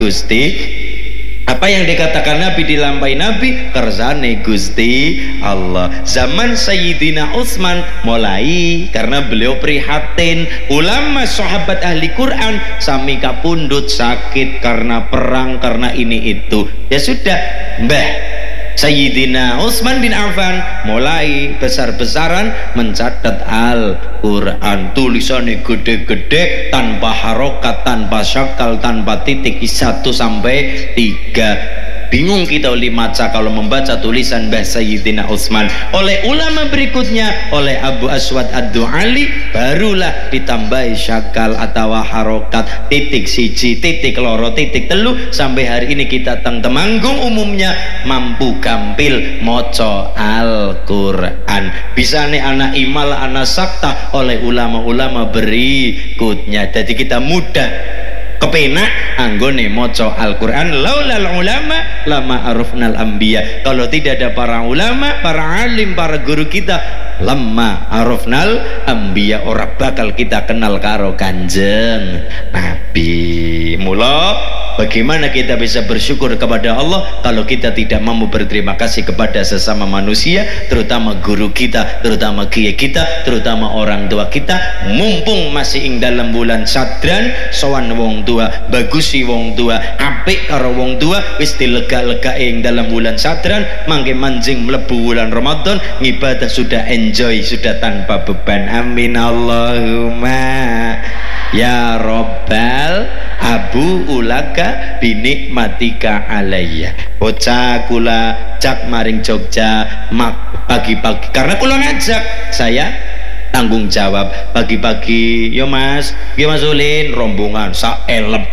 Gusti. Apa yang dikatakan Nabi dilampahi Nabi kersane Gusti Allah. Zaman Sayyidina Utsman mulai karena beliau prihatin, ulama sahabat ahli Quran sami kapundhut sakit karena perang, karena ini itu. Ya sudah, Mbah Sayyidina Utsman bin Affan mulai besar-besaran mencatat Al-Quran, tulisannya gede-gede tanpa harokat, tanpa syakal, tanpa titik 1 sampai 3. Bingung kita maca kalau membaca tulisan Mbah Sayyidina Utsman. Oleh ulama berikutnya, oleh Abu Aswad Ad-Du'ali, barulah ditambahi syakal atau harokat, titik 1, titik loro, titik 3, sampai hari ini kita teng Temanggung umumnya mampu gampil moco Al-Quran. Bisa nih anak imal, anak sakta oleh ulama-ulama berikutnya. Jadi kita mudah kepenak anggone moco Al-Quran. Laulal ulama lama arufnal anbiya. Kalau tidak ada para ulama, para alim, para guru kita, lama arufnal anbiya, ora bakal kita kenal karo Kanjeng Nabi. Mula bagaimana kita bisa bersyukur kepada Allah kalau kita tidak mampu berterima kasih kepada sesama manusia, terutama guru kita, terutama kiai kita, terutama orang tua kita. Mumpung masih ing dalam bulan Sadran, sowan wong tua, bagusi wong tua, apik karo wong tua, wis dilega-lega ing dalam bulan Sadran, mangke manjing mlebu bulan Ramadan, ngibadah sudah enjoy, sudah tanpa beban. Amin Allahumma ya Rabbal Abu ulaka binikmatika alayya. Bocah kula jak maring Jogja pagi-pagi, karena kula ngajak, saya tanggung jawab pagi-pagi. Yo Mas, yo Mas Ulin, rombongan sak elep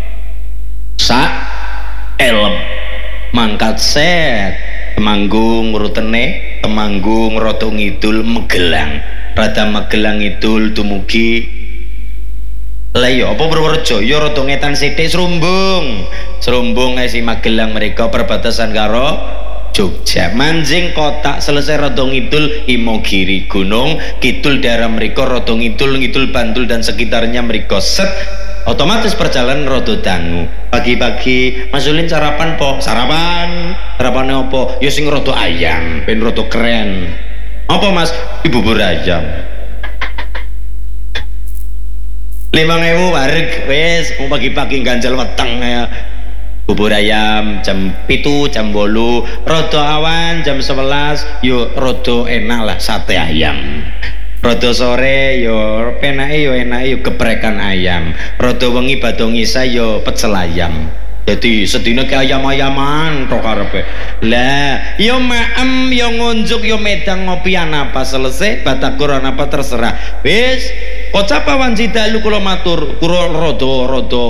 mangkat set Temanggung rutene, Temanggung Roto Ngidul Magelang, rada Magelang Ngidul dumugi lah yo apa Purworejo yo rada ngetan sithik Serumbung si Magelang mereka perbatasan karo Jogja. Manjing kotak selesai rada ngidul Imogiri Gunung Kidul daerah mereka, rada ngidul Bantul dan sekitarnya mereka, set otomatis perjalanan rada dangu. Pagi-pagi Mas Ulin sarapan po? Sarapannya apa? Ya sing rada ayam ben rada keren. Apa Mas? Bubur ayam 5.000 wareg wes mau pagi-pagi ganjal weteng ya. Bubur ayam jam 7, jam 8, rodo awan jam 11, yo rodo enak lah sate ayam. Rodo sore yo penake yo enake yo geprekan ayam. Rodo wengi badhe ngisa yo pecel ayam. Jadi sedina ke ayam-ayaman tok karepe. Lah, yo maem, yo ngunjuk, yo medang ngopian apa selesai, batakur apa terserah. Wis, kocap awan dalu kula matur, kula rada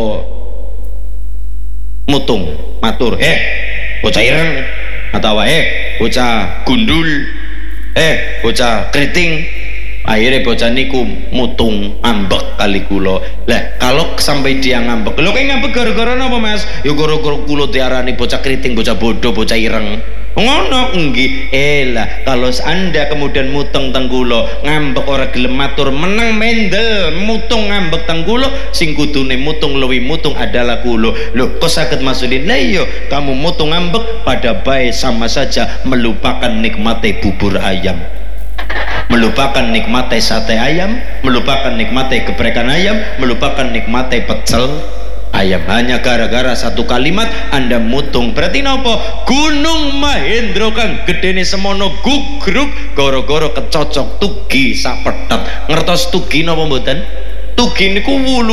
mutung, matur. Bocah ireng atau bocah gundul, bocah keriting. Akhirnya bocah niku mutung ngambek kali kula. Lah kalau sampai dia ngambek, lho kayak ngambek gara-gara apa Mas? Ya gara-gara kula diarani bocah keriting, bocah bodoh, bocah ireng. Ngono nggih. Lah kalau Anda kemudian muteng teng kula, ngambek ora gelem matur, meneng mendel, mutung ngambek teng kula, sing kudune mutung luwi mutung adalah kula. Lho kok saged maksudin? Lah iya, kamu mutung ngambek pada bae sama saja melupakan nikmate bubur ayam, melupakan nikmati sate ayam, melupakan nikmati geprekan ayam, melupakan nikmati pecel ayam, hanya gara-gara satu kalimat Anda mutung. Berarti napa? Gunung Mahendra kang gedene semono gugruk gara-gara kecocok tugi sak petet. Ngertos tugi napa mboten? Tugi niku wulu